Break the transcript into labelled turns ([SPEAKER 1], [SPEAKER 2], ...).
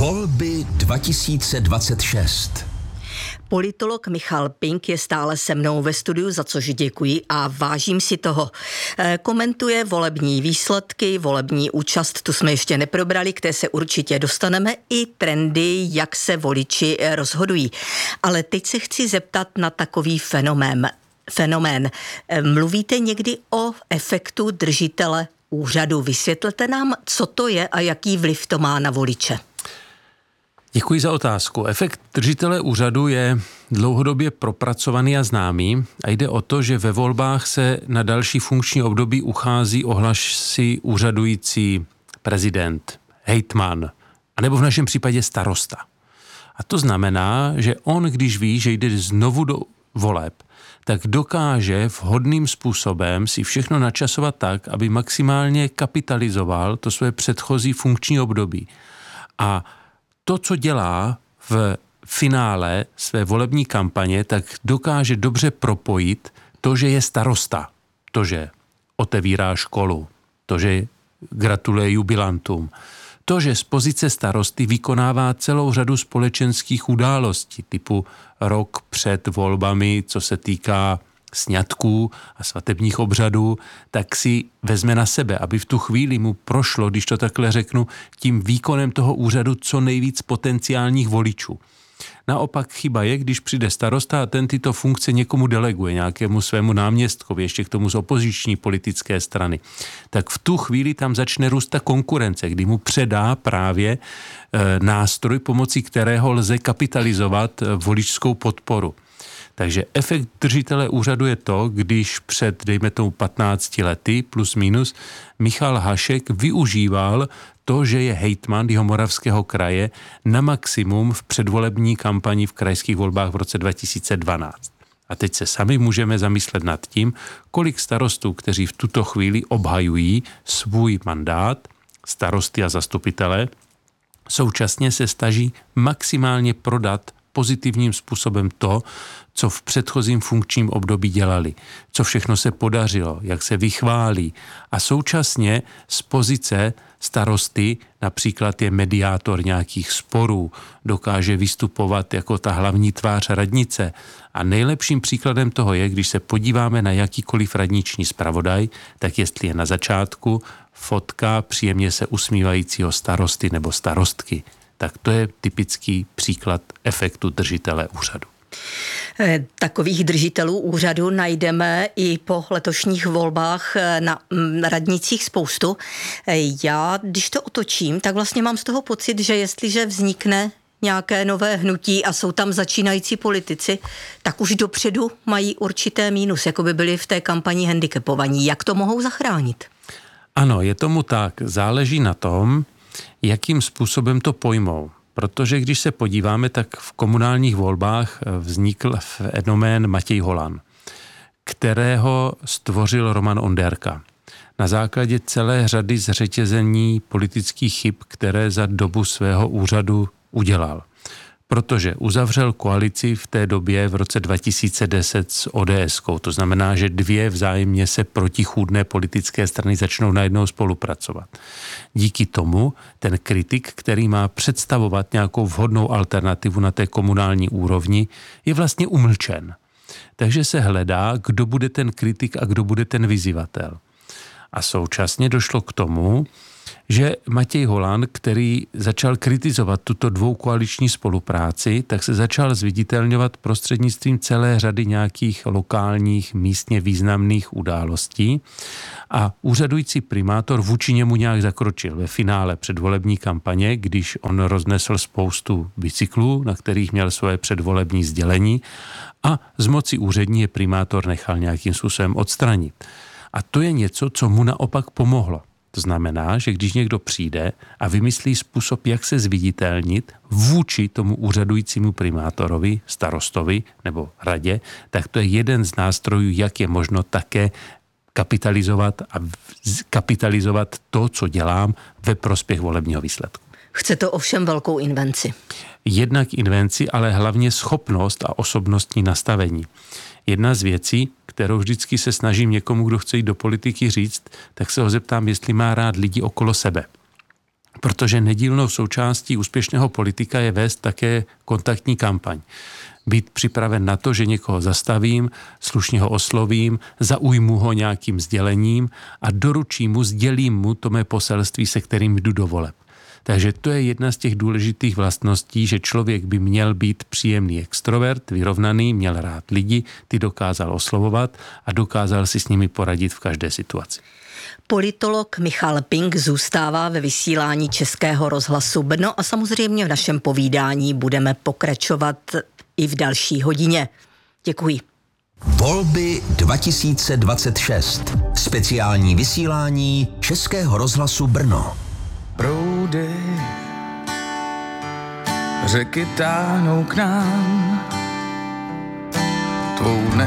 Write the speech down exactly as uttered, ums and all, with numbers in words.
[SPEAKER 1] Volby dva tisíce dvacet šest.
[SPEAKER 2] Politolog Michal Pink je stále se mnou ve studiu, za což děkuji a vážím si toho. Komentuje volební výsledky, volební účast, tu jsme ještě neprobrali, k té se určitě dostaneme, i trendy, jak se voliči rozhodují. Ale teď se chci zeptat na takový fenomén. fenomén. Mluvíte někdy o efektu držitele úřadu. Vysvětlete nám, co to je a jaký vliv to má na voliče.
[SPEAKER 3] Děkuji za otázku. Efekt držitele úřadu je dlouhodobě propracovaný a známý a jde o to, že ve volbách se na další funkční období uchází o hlasy úřadující prezident, hejtman, anebo v našem případě starosta. A to znamená, že on, když ví, že jde znovu do voleb, tak dokáže vhodným způsobem si všechno načasovat tak, aby maximálně kapitalizoval to své předchozí funkční období. A to, co dělá v finále své volební kampaně, tak dokáže dobře propojit to, že je starosta, to, že otevírá školu, to, že gratuluje jubilantům, to, že z pozice starosty vykonává celou řadu společenských událostí, typu rok před volbami, co se týká sňatků a svatebních obřadů, tak si vezme na sebe, aby v tu chvíli mu prošlo, když to takhle řeknu, tím výkonem toho úřadu co nejvíc potenciálních voličů. Naopak chyba je, když přijde starosta a ten tyto funkce někomu deleguje, nějakému svému náměstkovi, ještě k tomu z opoziční politické strany, tak v tu chvíli tam začne růst ta konkurence, kdy mu předá právě e, nástroj, pomocí kterého lze kapitalizovat e, voličskou podporu. Takže efekt držitele úřadu je to, když před, dejme tomu patnácti lety, plus minus, Michal Hašek využíval to, že je hejtman Jihomoravského kraje na maximum v předvolební kampani v krajských volbách v roce dva tisíce dvanáct. A teď se sami můžeme zamyslet nad tím, kolik starostů, kteří v tuto chvíli obhajují svůj mandát, starosty a zastupitele, současně se snaží maximálně prodat pozitivním způsobem to, co v předchozím funkčním období dělali, co všechno se podařilo, jak se vychválí. A současně z pozice starosty, například je mediátor nějakých sporů, dokáže vystupovat jako ta hlavní tvář radnice. A nejlepším příkladem toho je, když se podíváme na jakýkoliv radniční zpravodaj, tak jestli je na začátku fotka příjemně se usmívajícího starosty nebo starostky. Tak to je typický příklad efektu držitele úřadu.
[SPEAKER 2] Takových držitelů úřadu najdeme i po letošních volbách na radnicích spoustu. Já, když to otočím, tak vlastně mám z toho pocit, že jestliže vznikne nějaké nové hnutí a jsou tam začínající politici, tak už dopředu mají určité mínus, jako by byli v té kampani handicapovaní. Jak to mohou zachránit?
[SPEAKER 3] Ano, je tomu tak. Záleží na tom, jakým způsobem to pojmou. Protože když se podíváme, tak v komunálních volbách vznikl fenomén Matěj Holan, kterého stvořil Roman Onderka. Na základě celé řady zřetězení politických chyb, které za dobu svého úřadu udělal. Protože uzavřel koalici v té době v roce dva tisíce deset s O D S kou. To znamená, že dvě vzájemně se protichůdné politické strany začnou najednou spolupracovat. Díky tomu ten kritik, který má představovat nějakou vhodnou alternativu na té komunální úrovni, je vlastně umlčen. Takže se hledá, kdo bude ten kritik a kdo bude ten vyzývatel. A současně došlo k tomu, že Matěj Holan, který začal kritizovat tuto dvoukoaliční spolupráci, tak se začal zviditelňovat prostřednictvím celé řady nějakých lokálních, místně významných událostí a úřadující primátor vůči němu nějak zakročil ve finále předvolební kampaně, když on roznesl spoustu bicyklů, na kterých měl svoje předvolební sdělení a z moci úřední je primátor nechal nějakým způsobem odstranit. A to je něco, co mu naopak pomohlo. To znamená, že když někdo přijde a vymyslí způsob, jak se zviditelnit vůči tomu úřadujícímu primátorovi, starostovi nebo radě, tak to je jeden z nástrojů, jak je možno také kapitalizovat a kapitalizovat to, co dělám ve prospěch volebního výsledku.
[SPEAKER 2] Chce to ovšem velkou invenci.
[SPEAKER 3] Jednak invenci, ale hlavně schopnost a osobnostní nastavení. Jedna z věcí, kterou vždycky se snažím někomu, kdo chce jít do politiky říct, tak se ho zeptám, jestli má rád lidi okolo sebe. protože nedílnou součástí úspěšného politika je vést také kontaktní kampaň. Být připraven na to, že někoho zastavím, slušně ho oslovím, zaujmu ho nějakým sdělením a doručím mu, sdělím mu to mé poselství, se kterým jdu do voleb. Takže to je jedna z těch důležitých vlastností, že člověk by měl být příjemný extrovert, vyrovnaný, měl rád lidi, ty dokázal oslovovat a dokázal si s nimi poradit v každé situaci.
[SPEAKER 2] Politolog Michal Pink zůstává ve vysílání Českého rozhlasu Brno a samozřejmě v našem povídání budeme pokračovat i v další hodině. Děkuji.
[SPEAKER 1] Volby dva tisíce dvacet šest. Speciální vysílání Českého rozhlasu Brno.
[SPEAKER 4] Proudy řeky táhnou k nám, tvou